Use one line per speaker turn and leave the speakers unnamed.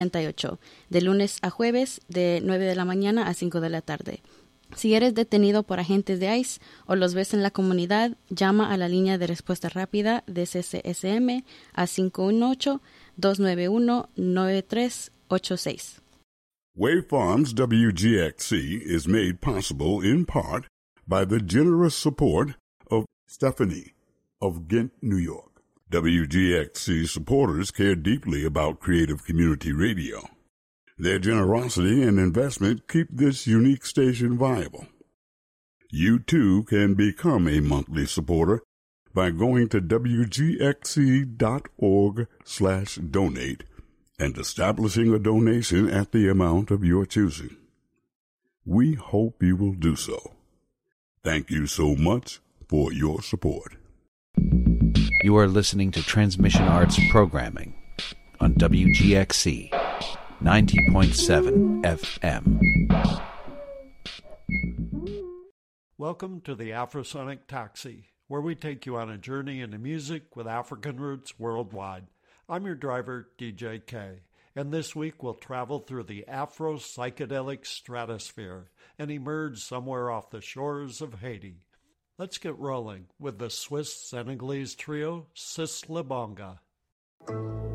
48, de lunes a jueves, de 9 de la mañana a 5 de la tarde. Si eres detenido por agentes de ICE o los ves en la comunidad, llama a la línea de respuesta rápida de CCSM a 518-291-9386.
Wave Farms WGXC is made possible in part by the generous support of Stephanie of Ghent, New York. WGXC supporters care deeply about Creative Community Radio. Their generosity and investment keep this unique station viable. You too can become a monthly supporter by going to wgxc.org/donate and establishing a donation at the amount of your choosing. We hope you will do so. Thank you so much for your support.
You are listening to Transmission Arts Programming on WGXC 90.7 FM.
Welcome to the Afrosonic Taxi, where we take you on a journey into music with African roots worldwide. I'm your driver, DJ K, and this week we'll travel through the Afro-psychedelic stratosphere and emerge somewhere off the shores of Haiti. Let's get rolling with the Swiss-Senegalese trio Sis La Bonga.